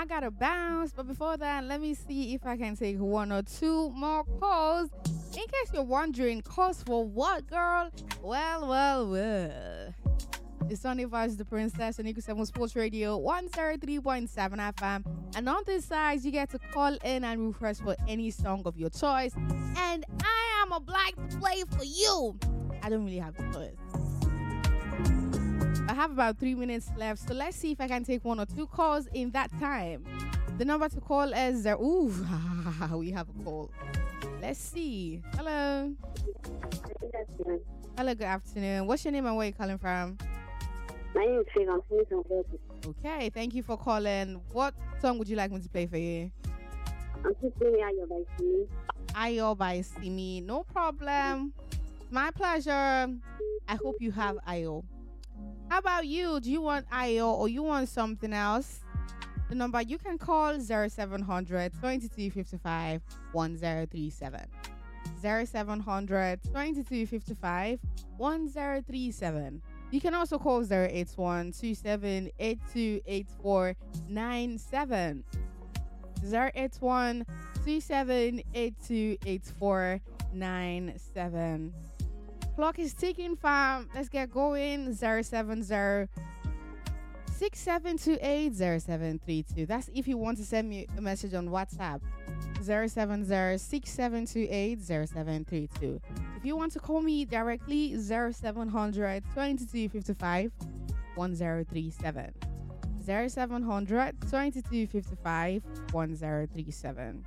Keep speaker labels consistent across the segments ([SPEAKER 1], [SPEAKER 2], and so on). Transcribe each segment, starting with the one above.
[SPEAKER 1] I gotta bounce. But before that, let me see if I can take one or two more calls. In case you're wondering, calls for what, girl? Well. It's Sunday Vibes, the Princess, on Eagle 7 Sports Radio 103.7 FM. And on this side, you get to call in and request for any song of your choice. And I am obliged to play for you. I don't really have a choice. I have about 3 minutes left, so let's see if I can take one or two calls in that time. The number to call is we have a call. Let's see. Hello. Hello, good afternoon. What's your name and where you calling from?
[SPEAKER 2] My name is Faith. I'm calling from Vegas.
[SPEAKER 1] Okay, thank you for calling. What song would you like me to play for you?
[SPEAKER 2] I'm just playing Ayo by Simi.
[SPEAKER 1] Ayo by Simi. No problem. My pleasure. I hope you have Ayo. How about you? Do you want Ayo or you want something else? The number you can call 0700 2255 1037. 0700 2255 1037. You can also call 081 27828497. 081 27828497. Clock is ticking, fam. Let's get going. 070 67280732. That's if you want to send me a message on WhatsApp. 070-6728-0732. If you want to call me directly, 0700 2255 1037. 0700 2255 1037.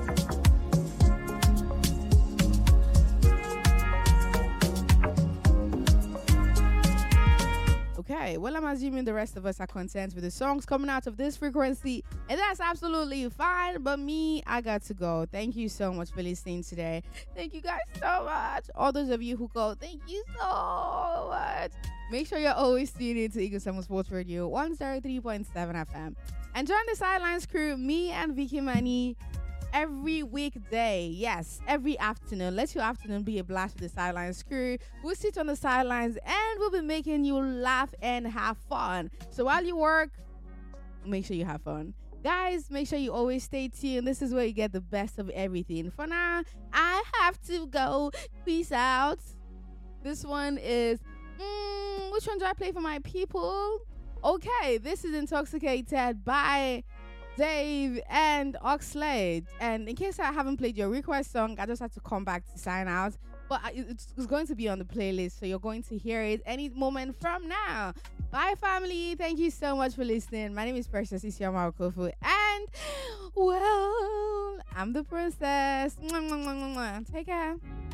[SPEAKER 1] Okay, well, I'm assuming the rest of us are content with the songs coming out of this frequency, and that's absolutely fine. But me, I got to go. Thank you so much for listening today. Thank you guys so much. All those of you who go, thank you so much. Make sure you're always tuning into Eagle 7 Sports Radio 103.7 FM. And join the Sidelines crew, me and Vicky Money, every weekday. Yes, every afternoon. Let your afternoon be a blast with the Sidelines crew. We'll sit on the sidelines and we'll be making you laugh and have fun. So while you work, make sure you have fun. Guys, make sure you always stay tuned. This is where you get the best of everything. For now, I have to go. Peace out. This one is, which one do I play for my people? Okay, this is Intoxicated by Dave and Oxlade. And in case I haven't played your request song, I just had to come back to sign out. But it's going to be on the playlist, so you're going to hear it any moment from now. Bye, family. Thank you so much for listening. My name is Precious Isioma Okofu. And, well, I'm the princess. Mwah, mwah, mwah, mwah, mwah. Take care.